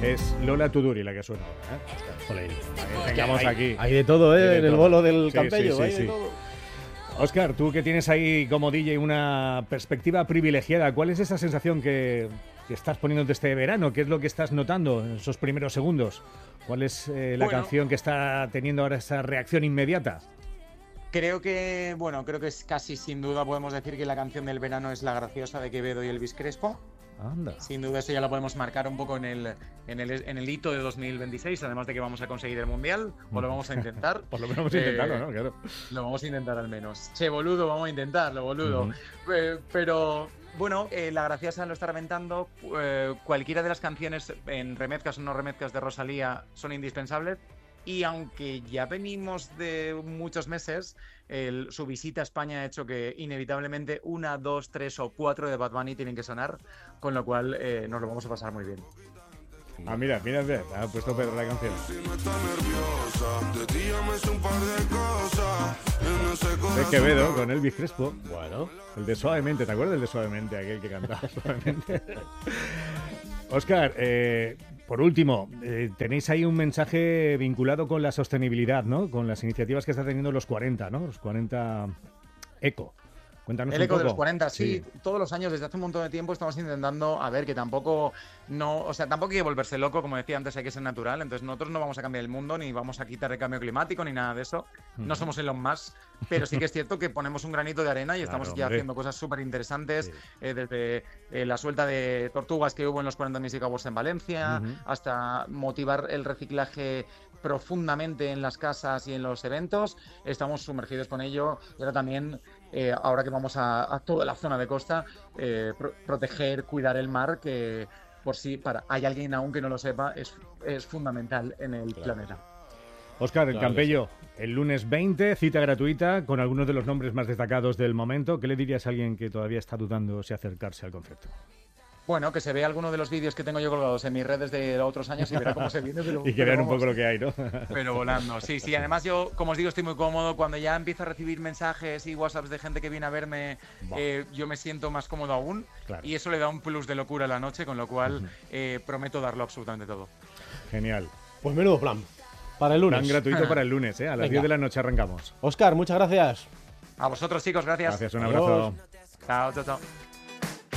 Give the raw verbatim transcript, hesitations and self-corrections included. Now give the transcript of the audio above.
Es Lola Tuduri la que suena ahora, ¿eh? Jolín. Que tengamos hay, aquí. Hay de todo, ¿eh? Hay de en el todo. bolo del Sí, Campello. sí, sí, hay de sí. todo. Óscar, tú que tienes ahí como D J una perspectiva privilegiada, ¿cuál es esa sensación que, que estás poniendo este verano? ¿Qué es lo que estás notando en esos primeros segundos? ¿Cuál es eh, la Bueno. canción que está teniendo ahora esa reacción inmediata? Creo que, bueno, creo que es casi sin duda podemos decir que la canción del verano es La Graciosa de Quevedo y Elvis Crespo. Anda. Sin duda eso ya lo podemos marcar un poco en el, en el, en el hito de dos mil veintiséis, además de que vamos a conseguir el Mundial, o lo vamos a intentar. Por lo menos vamos a Eh, intentarlo, ¿no? Claro. Lo vamos a intentar al menos. Che, boludo, vamos a intentarlo, boludo. Ujú. Eh, pero, bueno, eh, La Graciosa lo está reventando. Eh, cualquiera de las canciones en remezcas o no remezcas de Rosalía son indispensables. Y aunque ya venimos de muchos meses, el- su visita a España ha hecho que inevitablemente una, dos, tres o cuatro de Bad Bunny tienen que sonar, con lo cual eh, nos lo vamos a pasar muy bien. Ah, mira, mira, mira, ha puesto Pedro la canción. De Quevedo con Elvis Crespo. Bueno. El de Suavemente, ¿te acuerdas del de Suavemente? Aquel que cantaba Suavemente. Óscar, eh, por último, eh, tenéis ahí un mensaje vinculado con la sostenibilidad, ¿no? Con las iniciativas que está teniendo los cuarenta, ¿no? Los cuarenta Eco. Cuéntanos El un eco de poco. los cuarenta, sí, todos los años, desde hace un montón de tiempo, estamos intentando, a ver, que tampoco, no, o sea, tampoco hay que volverse loco, como decía antes, hay que ser natural, entonces nosotros no vamos a cambiar el mundo, ni vamos a quitar el cambio climático, ni nada de eso, no somos Elon Musk, pero sí que es cierto que ponemos un granito de arena y Claro, estamos ya hombre. haciendo cosas súper interesantes, Sí. eh, desde eh, la suelta de tortugas que hubo en los cuarenta Music Awards en Valencia, Ujú. hasta motivar el reciclaje profundamente en las casas y en los eventos, estamos sumergidos con ello, y ahora también eh, ahora que vamos a, a toda la zona de costa, eh, pro- proteger, cuidar el mar, que por si para hay alguien aún que no lo sepa, es, es fundamental en el Claro. planeta. Óscar, el Claro que Campello, el lunes veinte, cita gratuita con algunos de los nombres más destacados del momento. ¿Qué le dirías a alguien que todavía está dudando si acercarse al concierto? Bueno, que se vea alguno de los vídeos que tengo yo colgados en mis redes de otros años y verá cómo se viene. Pero, Y que pero vean un vamos, poco lo que hay, ¿no? Pero volando, sí, sí. Además yo, como os digo, estoy muy cómodo. Cuando ya empiezo a recibir mensajes y WhatsApps de gente que viene a verme, Buah. eh, yo me siento más cómodo aún. Claro. Y eso le da un plus de locura a la noche, con lo cual eh, prometo darlo absolutamente todo. Genial. Pues menudo plan. Para el lunes. Plan gratuito para el lunes, ¿eh? A las Venga. diez de la noche arrancamos. Óscar, muchas gracias. A vosotros, chicos, gracias. Gracias, un Adiós. abrazo. Chao, chao, chao.